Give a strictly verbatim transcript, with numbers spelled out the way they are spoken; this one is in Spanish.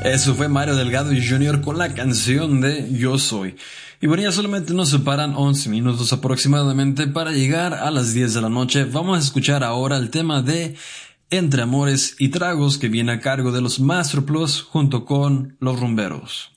Eso fue Mario Delgado y Junior con la canción de Yo Soy. Y bueno, ya solamente nos separan once minutos aproximadamente para llegar a las diez de la noche. Vamos a escuchar ahora el tema de Entre Amores y Tragos, que viene a cargo de los Master Plus junto con Los Rumberos.